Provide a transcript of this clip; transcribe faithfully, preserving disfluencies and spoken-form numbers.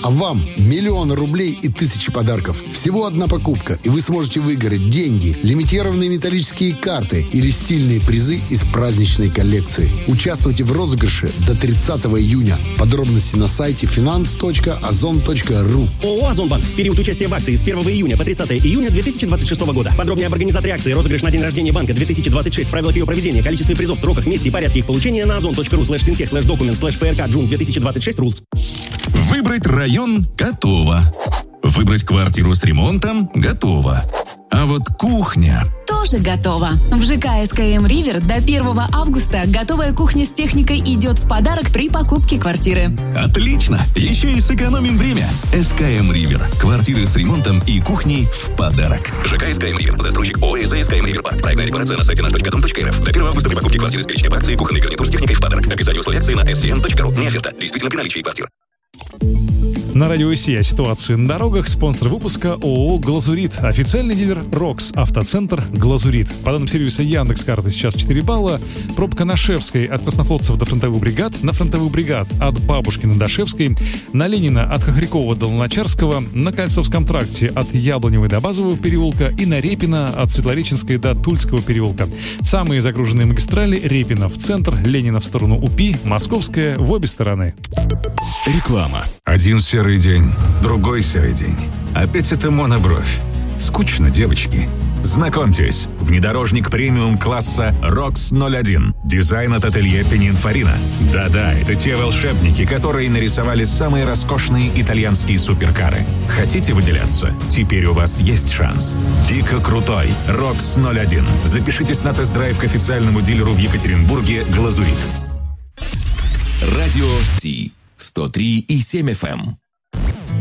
А вам миллионы рублей и тысячи подарков. Всего одна покупка, и вы сможете выиграть деньги, лимитированные металлические карты или стильные призы из праздничной коллекции. Участвуйте в розыгрыше до тридцатого июня. Подробности на сайте финанс точка озон точка ру. ООО «Озонбанк». Период участия в акции с первого июня по тридцатого июня две тысячи двадцать шестого года. Подробнее об организаторе акции, розыгрыш на день рождения банка две тысячи двадцать шесть, правила ее проведения, количестве призов, сроках, месте и порядке их получения на озон точка ру слэш финтех слэш документ слэш ФРК Джун две тысячи двадцать шесть рулс. Выбрать район – готово. Выбрать квартиру с ремонтом – готово. А вот кухня... тоже готово. В ЖК СКМ «Ривер» до первого августа готовая кухня с техникой идет в подарок при покупке квартиры. Отлично! Еще и сэкономим время. СКМ «Ривер». Квартиры с ремонтом и кухней в подарок. ЖК СКМ «Ривер». Застройщик ООО СКМ «Ривер Парк». Проектная декларация на сайте наш точка дом точка эр эф. До первого августа при покупке квартиры с перечня по акции кухонный гарнитур с техникой в подарок. Описание условий акции на эс си эн точка ру. Не оферта. Действительно при наличии квартир. На радио СИ о ситуации на дорогах. Спонсор выпуска ООО «Глазурит». Официальный дилер «Рокс». Автоцентр «Глазурит». По данным сервиса Яндекс.Карты сейчас четыре балла. Пробка на Шевской от краснофлотцев до фронтовых бригад. На фронтовых бригад от Бабушкина до Шевской. На Ленина от Хохрякова до Луначарского. На Кольцовском тракте от Яблоневой до Базового переулка. И на Репина от Светлореченской до Тульского переулка. Самые загруженные магистрали: Репина в центр, Ленина в сторону УПИ, Московская в обе стороны. Реклама. Один серый день, другой серый день. Опять это монобровь. Скучно, девочки. Знакомьтесь, внедорожник премиум-класса рокс ноль один. Дизайн от ателье Пининфарина. Да-да, это те волшебники, которые нарисовали самые роскошные итальянские суперкары. Хотите выделяться? Теперь у вас есть шанс. Дико крутой рокс ноль один. Запишитесь на тест-драйв к официальному дилеру в Екатеринбурге «Глазурит». Радио Си. сто три и семь эф эм.